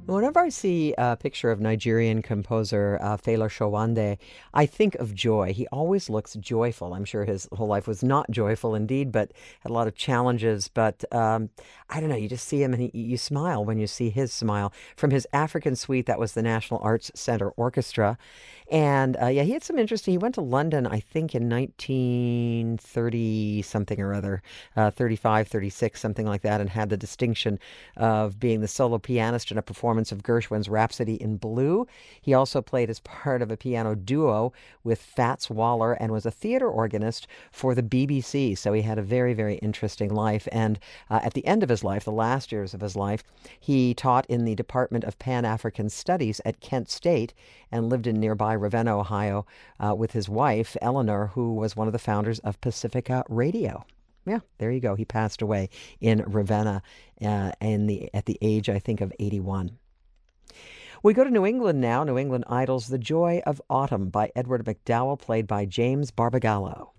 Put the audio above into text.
Whenever I see a picture of Nigerian composer Fela Showande, I think of joy. He always looks joyful. I'm sure his whole life was not joyful indeed, but had a lot of challenges. But I don't know, you just see him and you smile when you see his smile. From his African Suite, that was the National Arts Center Orchestra. And yeah, he had some interesting. He went to London, I think, in 1930 something or other, 35, 36, something like that, and had the distinction of being the solo pianist in a performance of Gershwin's Rhapsody in Blue. He also played as part of a piano duo with Fats Waller and was a theater organist for the BBC. So he had a very, very interesting life. And at the end of his life, the last years of his life, he taught in the Department of Pan African Studies at Kent State and lived in nearby Ravenna, Ohio, with his wife, Eleanor, who was one of the founders of Pacifica Radio. Yeah, there you go. He passed away in Ravenna at the age, I think, of 81. We go to New England now. New England Idol's The Joy of Autumn by Edward McDowell, played by James Barbagallo.